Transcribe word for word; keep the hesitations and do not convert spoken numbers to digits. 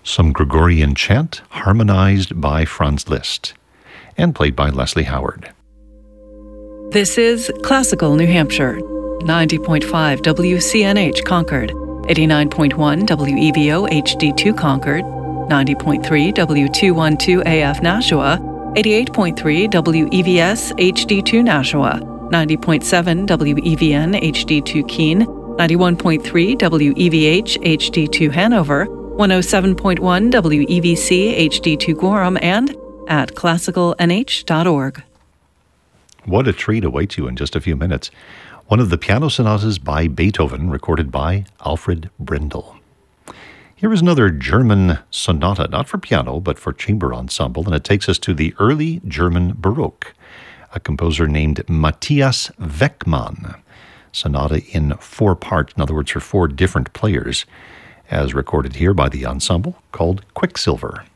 some Gregorian chant harmonized by Franz Liszt and played by Leslie Howard. This is Classical New Hampshire, ninety point five W C N H Concord, eighty-nine point one W E V O H D two Concord, ninety point three W two twelve A F Nashua, eighty-eight point three W E V S H D two Nashua, ninety point seven W E V N H D two Keene, ninety-one point three W E V H H D two Hanover, one oh seven point one W E V C H D two Gorham, and at classical n h dot org. What a treat awaits you in just a few minutes. One of the piano sonatas by Beethoven, recorded by Alfred Brendel. Here is another German sonata, not for piano, but for chamber ensemble, and it takes us to the early German Baroque, a composer named Matthias Weckmann. Sonata in four parts, in other words, for four different players, as recorded here by the ensemble, called Quicksilver.